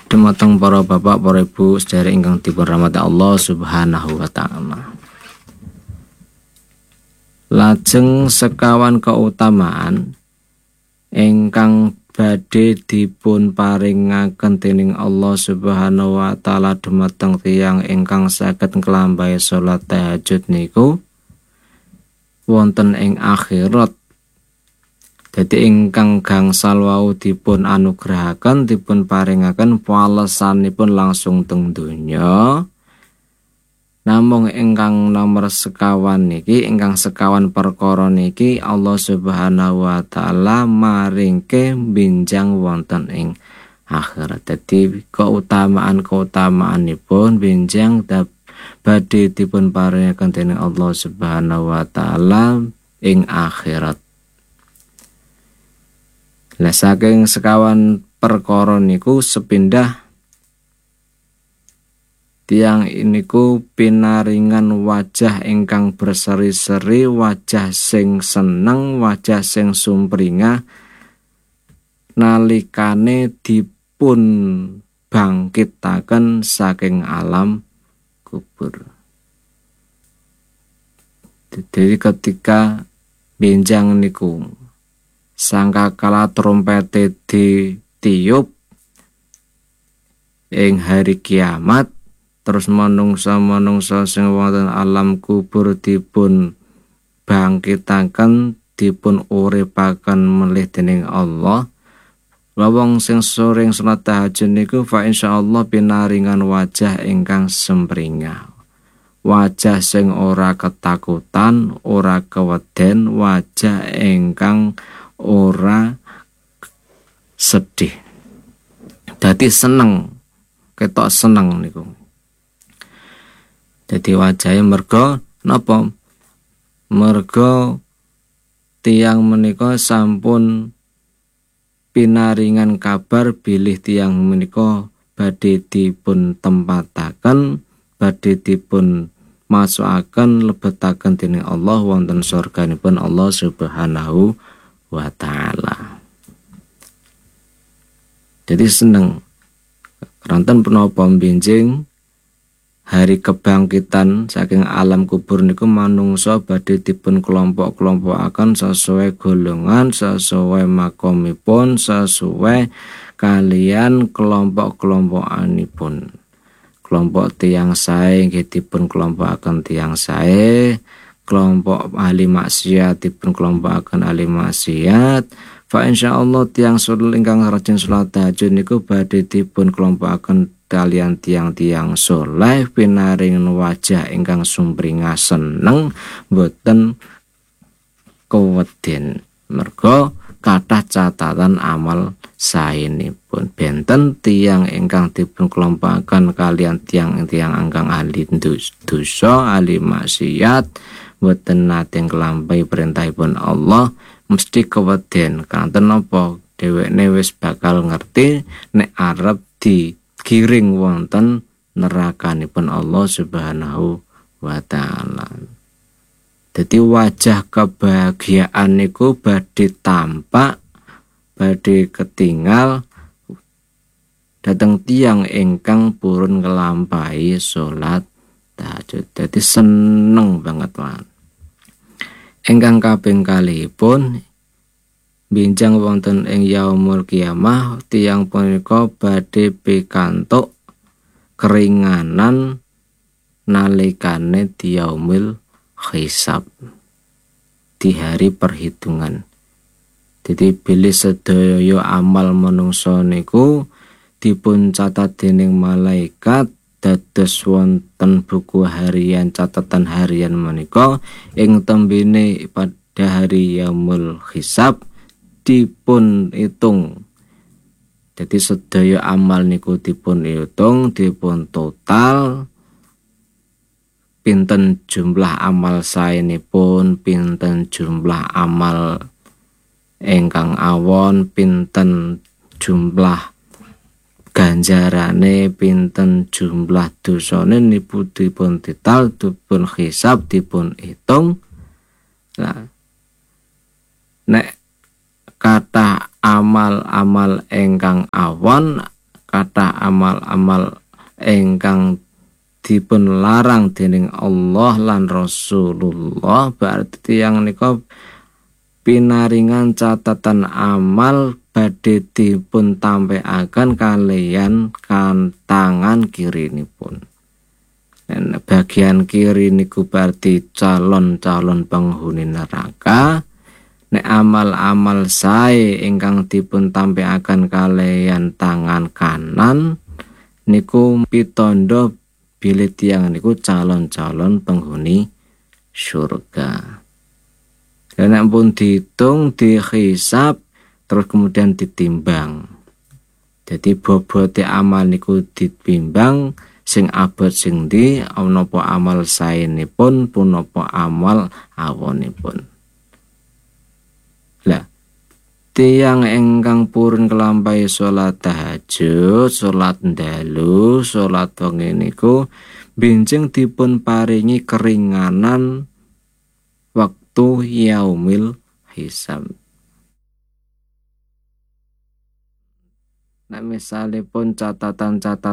Dumateng para bapak, para ibu sedherek ingkang dipun rahmati Allah Subhanahu wa taala. Lajeng sekawan keutamaan ingkang badhe dipun paringaken dening Allah Subhanahu wa taala dumateng tiyang ingkang saged nglampahi salat tahajud niku wonten ing akhirat. Dadi ingkang gangsal wau dipun anugrahaken, dipun paringaken walesanipun langsung teng donya. Namung ingkang nomor sekawan niki, ingkang sekawan perkara niki Allah Subhanahu wa taala maringke benjang wonten ing akhirat. Dadi keutamaan-keutamaanipun benjang badhe dipun paringaken dening Allah Subhanahu wa taala ing akhirat. Lah saking sekawan perkara niku sepindah tiyang iniku pinaringan wajah ingkang berseri-seri, wajah sing seneng, wajah sing sumpringah nalikane dipun bangkitaken saking alam kubur. Jadi ketika benjang niku sangkakala trompete ditiup ing hari kiamat, terus manungsa-manungsa sing wonten alam kubur dipun bangkitaken, dipun uripaken melih dening Allah. Wong sing soring salat tahajud niku fa insyaallah pinaringan wajah ingkang sempringah. Wajah sing ora ketakutan, ora keweden, wajah ingkang ora sedih. Dadi seneng, ketok seneng niku. Dadi wajahe merga napa? Merga tiyang menika sampun pinaringan kabar bilih tiyang menika badhe dipun tempataken, badhe dipun masukaken lebetaken dening Allah wonten surganipun Allah Subhanahu wa taala. Jadi seneng ranten punapa benjing hari kebangkitan saking alam kubur niku manungsa badhe dipun kelompok-kelompokaken sesuai golongan, sesuai makomipun, sesuai kalian kelompok-kelompokanipun. Kelompok tiyang sae nggih dipun kelompokaken tiyang sae, kelompok ahli maksiat dipun kelompokaken ahli maksiat. Fa insyaallah tiyang sul ingkang rajin salat tahajud niku badhe dipun kelompokaken kalian tiang-tiang soleh pinaringan wajah ingkang sumpringah seneng boten keweden. Merga kathah catatan amal saenipun. Benten tiang ingkang dipun kelompokaken kalian tiang-tiang ingkang ahli dosa, ahli maksiat boten nate nglampahi perintahipun Allah, mesti keweden. Kanten napa? Dhewekne wis bakal ngerti nek arep digiring wonten nerakanipun Allah Subhanahu wa taala. Dadi wajah kebahagiaan niku badhe tampak, badhe ketinggal dhateng tiyang ingkang purun nglampahi salat tahajud. Dadi seneng banget lan. Ingkang kaping kalihipun benjang wonten ing yaumul kiamah tiyang punika badhe pikantuk keringanan nalikane yaumil hisab, di hari perhitungan. Jadi bilih sedaya amal manungsa niku dipun catat dening malaikat dados wonten buku harian, catatan harian menika ing tembene pada hari yaumul hisab dipun hitung. Jadi sedaya amal niku dipun hitung, dipun total, pinten jumlah amal saenipun, pinten jumlah amal ingkang awon, pinten jumlah ganjarane, pinten jumlah dosane niku dipun total, dipun hisab, dipun hitung. Nah, nek kata amal-amal ingkang awon kathah amal-amal ingkang dipun larang dening Allah lan Rasulullah, berarti tiyang nika pinaringan catatan amal badhe dipun tampekaken kaliyan tangan kirinipun. Dan bagian kiri niku berarti calon-calon penghuni neraka. Nek amal-amal sae ingkang dipun tampekaken kaliyan tangan kanan niku pitondo bilih tiyang niku calon-calon penghuni surga. Dan nek pun dihitung, dihisab, terus kemudian ditimbang. Jadi bobote amal niku ditimbang, sing abot sing ndi, napa amal saenipun punapa amal awonipun. Lah, tiyang ingkang purun kelampahi salat tahajud, salat dalu, salat wengi niku benjing dipun paringi keringanan waktu yaumil hisab. Nah, misalipun catatan-catatan